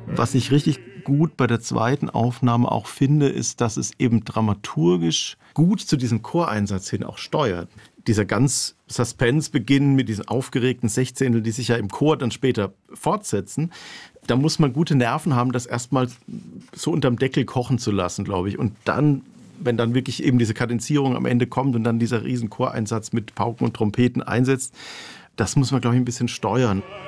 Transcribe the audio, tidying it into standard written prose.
Was ich richtig gut bei der zweiten Aufnahme auch finde, ist, dass es eben dramaturgisch gut zu diesem Choreinsatz hin auch steuert. Dieser ganz Suspense-Beginn mit diesen aufgeregten Sechzehntel, die sich ja im Chor dann später fortsetzen, da muss man gute Nerven haben, das erstmal so unterm Deckel kochen zu lassen, glaube ich. Und dann, wenn dann wirklich eben diese Kadenzierung am Ende kommt und dann dieser riesen Choreinsatz mit Pauken und Trompeten einsetzt, das muss man, glaube ich, ein bisschen steuern.